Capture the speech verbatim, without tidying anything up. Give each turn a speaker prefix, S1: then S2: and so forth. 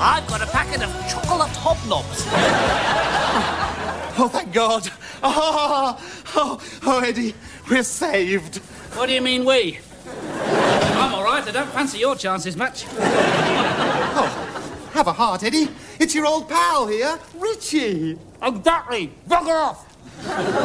S1: I've got a packet of chocolate hobnobs.
S2: Oh, thank God. Oh, oh, oh, Eddie, we're saved.
S1: What do you mean, we? I'm all right. I don't fancy your chances much.
S2: Oh, have a heart, Eddie. It's your old pal here, Richie.
S1: Exactly. Bugger off.